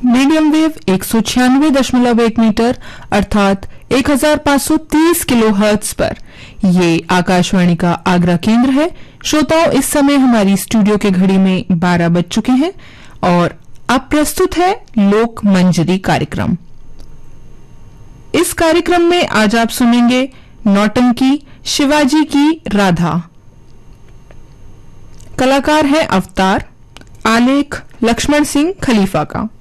Medium wave 196.1 metre अर्थात 1530 kilohertz पर। ये आकाशवाणी का आगरा केंद्र है। श्रोताओं, इस समय हमारी स्टूडियो के घड़ी में 12 बज चुके हैं और अब प्रस्तुत है लोक मंजरी कार्यक्रम। इस कार्यक्रम में आज आप सुनेंगे नौटंकी शिवाजी की राधा। कलाकार है अवतार, आलेख लक्ष्मण सिंह खलीफा का।